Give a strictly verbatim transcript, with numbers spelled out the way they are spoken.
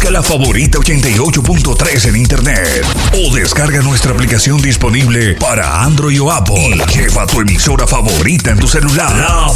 Busca La Favorita ochenta y ocho punto tres en internet o descarga nuestra aplicación disponible para Android o Apple y lleva tu emisora favorita en tu celular. La